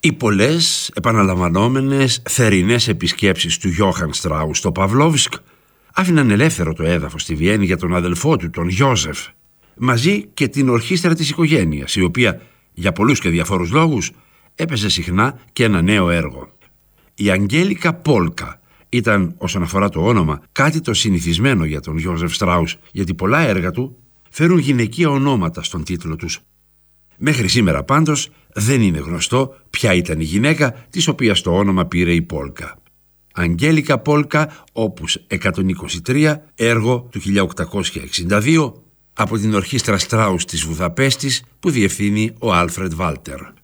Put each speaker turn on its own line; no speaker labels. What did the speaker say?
Οι πολλές επαναλαμβανόμενες θερινές επισκέψεις του Γιώχαν Στράους στο Παυλόβσκ άφηναν ελεύθερο το έδαφος στη Βιέννη για τον αδελφό του, τον Γιώζεφ, μαζί και την ορχήστρα της οικογένειας, η οποία για πολλούς και διαφόρους λόγους έπαιζε συχνά και ένα νέο έργο. Η Αγγέλικα Πόλκα ήταν, όσον αφορά το όνομα, κάτι το συνηθισμένο για τον Γιώζεφ Στράους, γιατί πολλά έργα του φέρουν γυναικεία ονόματα στον τίτλο τους. Μέχρι σήμερα πάντως δεν είναι γνωστό ποια ήταν η γυναίκα της οποίας το όνομα πήρε η Πόλκα. Αγγέλικα Πόλκα, όπους 123, έργο του 1862, από την ορχήστρα Στράους της Βουδαπέστης που διευθύνει ο Άλφρεντ Βάλτερ.